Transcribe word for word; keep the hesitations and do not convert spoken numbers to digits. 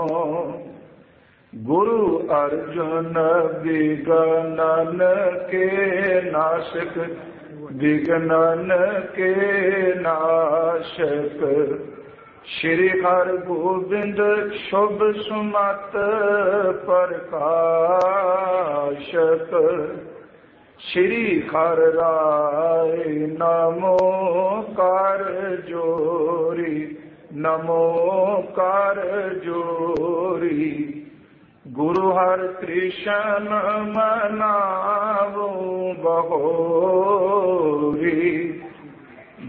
गुरु अर्जुन विगनन के नाशक, विगनन के नाशक। श्री हर गोबिंद शुभ सुमत प्रकाशक। श्री हर राय नमो कर जोरी, नमो कर जोरी। गुरु हर कृष्ण मनावो बहोरी।